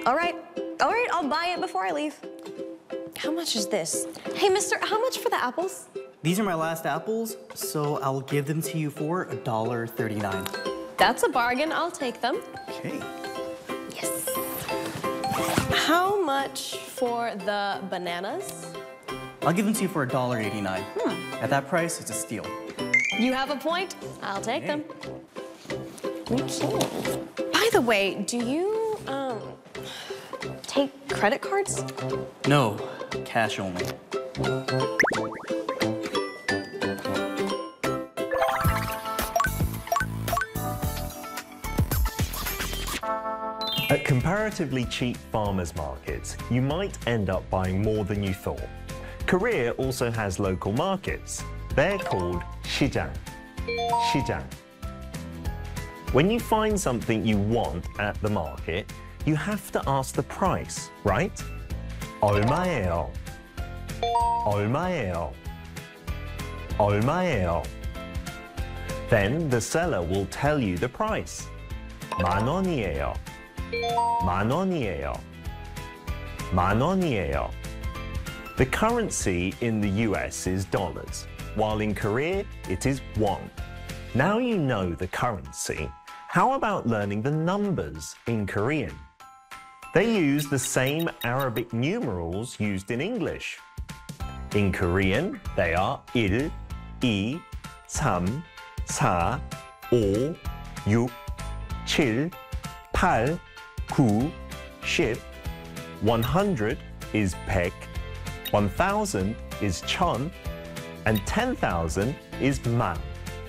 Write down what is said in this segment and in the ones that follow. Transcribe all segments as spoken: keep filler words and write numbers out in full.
All right, all right, I'll buy it before I leave. How much is this? Hey, mister, how much for the apples? These are my last apples, so I'll give them to you for a dollar thirty-nine. That's a bargain, I'll take them. Okay. Yes. How much for the bananas? I'll give them to you for a dollar eighty-nine. Hmm. At that price, it's a steal. You have a point, I'll take Okay. them. Okay. By the way, do you, um, take credit cards? No, cash only. At comparatively cheap farmers markets, you might end up buying more than you thought. Korea also has local markets. They're called 시장. 시장. When you find something you want at the market, you have to ask the price, right? 얼마예요? 얼마예요? 얼마예요? Then the seller will tell you the price. 만 원이에요. 만 원이에요. 만 원이에요. The currency in the U S is dollars, while in Korea it is won. Now you know the currency, how about learning the numbers in Korean? They use the same Arabic numerals used in English. In Korean, they are 일, 이, 삼, 사, 오, 육, 칠, 팔, 구, 십. one hundred is 백, one thousand is 천, and ten thousand is 만.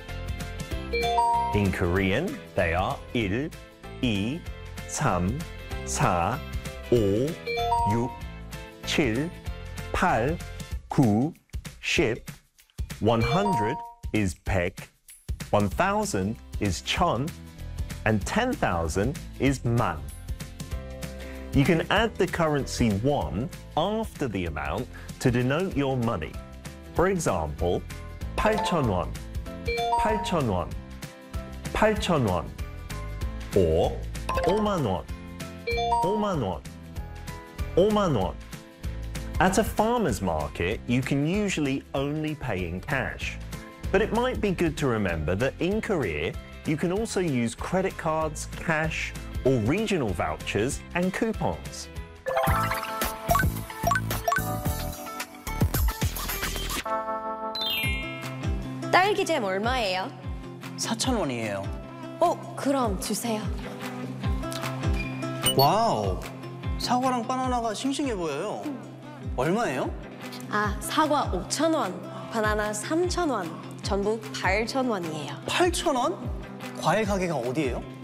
In Korean, they are 일, 이, 삼, 사, 오, 육, 칠, 팔, 구, 십. one hundred is 백, one thousand is 천, and ten thousand is 만. You can add the currency won after the amount to denote your money. For example, 팔천 원, 팔천 원, 팔천 원, or 오만 원, 오만 원, 오만 원. At a farmer's market, you can usually only pay in cash. But it might be good to remember that in Korea, you can also use credit cards, cash, or regional vouchers and coupons. 딸기잼 얼마예요? 사천 원이에요. 어, 그럼 주세요. 와우, 사과랑 바나나가 싱싱해 보여요. 얼마예요? 아, 사과 오천 원, 바나나 삼천 원, 전부 팔천 원이에요. 팔천 원? 과일 가게가 어디예요?